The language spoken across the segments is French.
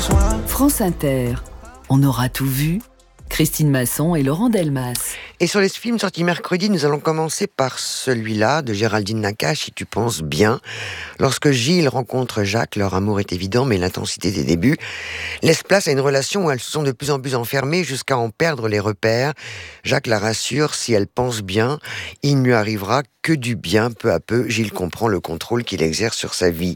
France Inter. On aura tout vu. Christine Masson et Laurent Delmas. Et sur les films sortis mercredi, nous allons commencer par celui-là de Géraldine Nakache, Si tu penses bien. Lorsque Gilles rencontre Jacques, leur amour est évident, mais l'intensité des débuts laisse place à une relation où elles se sont de plus en plus enfermées jusqu'à en perdre les repères. Jacques la rassure, si elle pense bien, il ne lui arrivera que du bien. Peu à peu, Gilles comprend le contrôle qu'il exerce sur sa vie.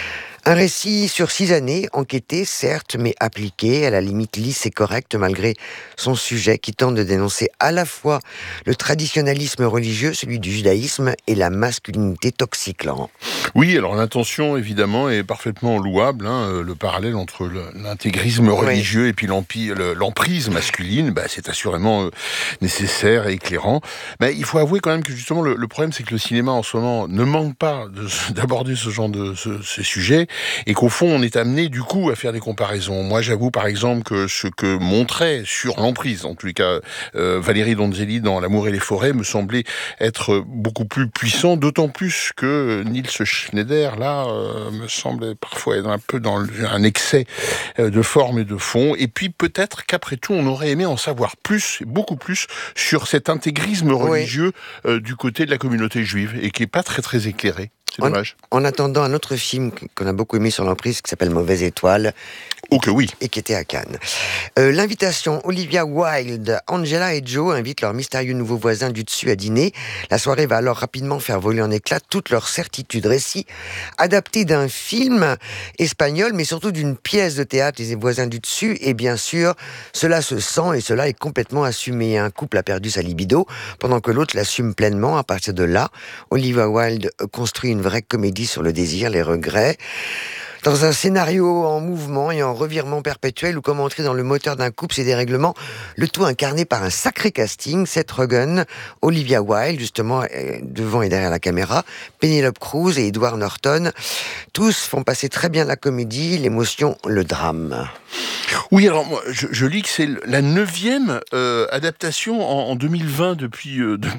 Un récit sur 6 années, enquêté, certes, mais appliqué, à la limite lisse et correcte, malgré son sujet qui tente de dénoncer à la fois le traditionnalisme religieux, celui du judaïsme, et la masculinité toxique, Laurent. Oui, alors l'intention, évidemment, est parfaitement louable. Le parallèle entre l'intégrisme religieux et puis l'emprise masculine, c'est assurément nécessaire et éclairant. Mais il faut avouer quand même que justement, le problème, c'est que le cinéma, en ce moment, ne manque pas d'aborder ce genre de ces sujets, et qu'au fond, on est amené, du coup, à faire des comparaisons. Moi, j'avoue, par exemple, que ce que montrait sur l'emprise, en tous les cas, Valérie Donzelli dans L'amour et les forêts, me semblait être beaucoup plus puissant, d'autant plus que Niels Schneider, là, me semble parfois être un peu dans un excès de forme et de fond. Et puis, peut-être qu'après tout, on aurait aimé en savoir plus, beaucoup plus, sur cet intégrisme religieux du côté de la communauté juive, et qui n'est pas très, très éclairé. C'est dommage. En attendant, un autre film qu'on a beaucoup aimé sur l'emprise, qui s'appelle Mauvaise étoile. Oh que oui. Et qui était à Cannes. L'invitation, Olivia Wilde, Angela et Joe invitent leurs mystérieux nouveaux voisins du dessus à dîner. La soirée va alors rapidement faire voler en éclats toutes leurs certitudes. Récit adapté d'un film espagnol, mais surtout d'une pièce de théâtre, Les voisins du dessus. Et bien sûr, cela se sent et cela est complètement assumé. Un couple a perdu sa libido, pendant que l'autre l'assume pleinement. À partir de là, Olivia Wilde construit une vraie comédie sur le désir, les regrets. Dans un scénario en mouvement et en revirement perpétuel, où comme entrer dans le moteur d'un couple, c'est dérèglement, le tout incarné par un sacré casting, Seth Rogen, Olivia Wilde, justement, devant et derrière la caméra, Penelope Cruz et Edward Norton. Tous font passer très bien la comédie, l'émotion, le drame. Oui, alors moi, je lis que c'est la 9e adaptation en 2020 depuis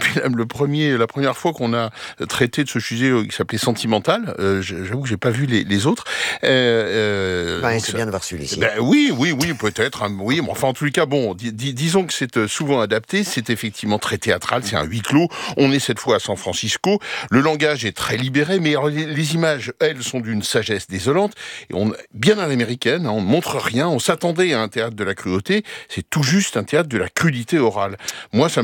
la première fois qu'on a traité de ce sujet qui s'appelait Sentimental. J'avoue que j'ai pas vu les autres. C'est bien d'avoir celui-ci. Oui, peut-être. Oui, mais enfin en tous les cas, bon, disons que c'est souvent adapté. C'est effectivement très théâtral. C'est un huis clos. On est cette fois à San Francisco. Le langage est très libéré, mais les images, elles, sont d'une sagesse désolante. Et bien à l'américaine, on ne montre rien. On s'attendait à un théâtre de la cruauté, c'est tout juste un théâtre de la crudité orale. Moi, ça